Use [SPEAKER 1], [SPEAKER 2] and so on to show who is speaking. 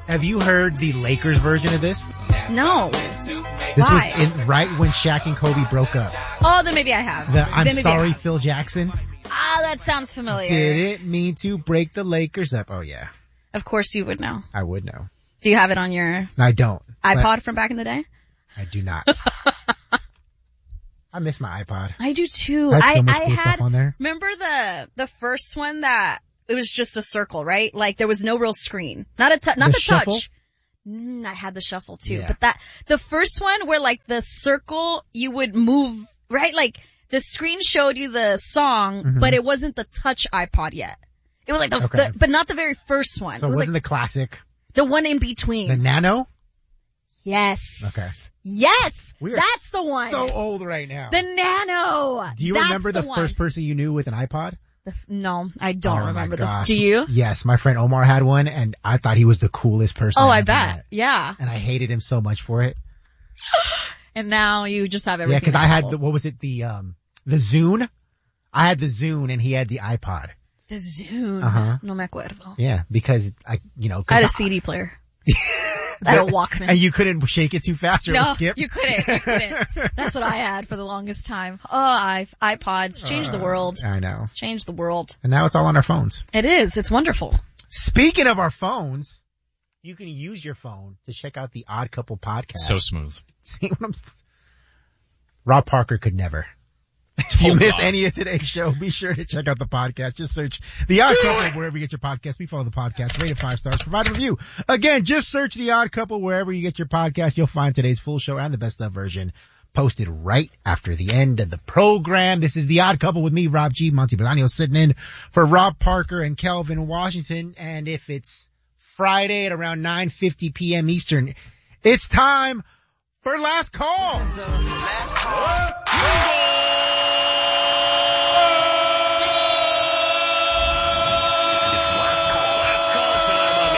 [SPEAKER 1] Have you heard the Lakers version of this?
[SPEAKER 2] No.
[SPEAKER 1] This
[SPEAKER 2] Why?
[SPEAKER 1] was right when Shaq and Kobe broke up.
[SPEAKER 2] Oh, then maybe I have.
[SPEAKER 1] I'm sorry, Phil Jackson.
[SPEAKER 2] Ah, that sounds familiar.
[SPEAKER 1] Didn't mean to break the Lakers up. Oh yeah.
[SPEAKER 2] Of course you would know.
[SPEAKER 1] I would know.
[SPEAKER 2] Do you have it on your
[SPEAKER 1] I don't.
[SPEAKER 2] iPod from back in the day?
[SPEAKER 1] I do not. I miss my iPod.
[SPEAKER 2] I do too.
[SPEAKER 1] I had so much cool stuff on there.
[SPEAKER 2] Remember the first one that it was just a circle, right? Like there was no real screen. Not the
[SPEAKER 1] shuffle?
[SPEAKER 2] touch. I had the shuffle too.
[SPEAKER 1] Yeah.
[SPEAKER 2] But the first one where like the circle you would move, right? Like the screen showed you the song, but it wasn't the touch iPod yet. It was like but not the very first one.
[SPEAKER 1] So it wasn't
[SPEAKER 2] like
[SPEAKER 1] the classic.
[SPEAKER 2] the one in between.
[SPEAKER 1] The Nano?
[SPEAKER 2] Yes.
[SPEAKER 1] Okay.
[SPEAKER 2] Yes.
[SPEAKER 1] We are
[SPEAKER 2] That's the one.
[SPEAKER 1] So old right now.
[SPEAKER 2] The Nano.
[SPEAKER 1] Do you remember the first person you knew with an iPod?
[SPEAKER 2] No, I don't remember
[SPEAKER 1] gosh.
[SPEAKER 2] Do you?
[SPEAKER 1] Yes, my friend Omar had one and I thought he was the coolest person.
[SPEAKER 2] Oh, I
[SPEAKER 1] ever
[SPEAKER 2] bet.
[SPEAKER 1] met.
[SPEAKER 2] Yeah.
[SPEAKER 1] And I hated him so much for it.
[SPEAKER 2] And now you just have everything.
[SPEAKER 1] Yeah, cause I had what was it, the Zune? I had the Zune and he had the iPod.
[SPEAKER 2] The Zune.
[SPEAKER 1] Uh-huh.
[SPEAKER 2] No me acuerdo.
[SPEAKER 1] Yeah, because I
[SPEAKER 2] had a CD player. I had a Walkman.
[SPEAKER 1] And you couldn't shake it too fast or it would skip?
[SPEAKER 2] You couldn't. That's what I had for the longest time. Oh, iPods changed the world.
[SPEAKER 1] I know.
[SPEAKER 2] Changed the world.
[SPEAKER 1] And now it's all on our phones.
[SPEAKER 2] It is. It's wonderful.
[SPEAKER 1] Speaking of our phones, you can use your phone to check out the Odd Couple podcast.
[SPEAKER 3] So smooth.
[SPEAKER 1] See what I'm... Rob Parker could never. If you missed any of today's show, be sure to check out the podcast. Just search The Odd Couple wherever you get your podcast. We follow the podcast. Rate it 5 stars. Provide a review. Again, just search The Odd Couple wherever you get your podcast. You'll find today's full show and the best of version posted right after the end of the program. This is The Odd Couple with me, Rob G. Monty Bolaños, sitting in for Rob Parker and Kelvin Washington. And if it's Friday at around 9:50 p.m. Eastern, it's time for Last Call.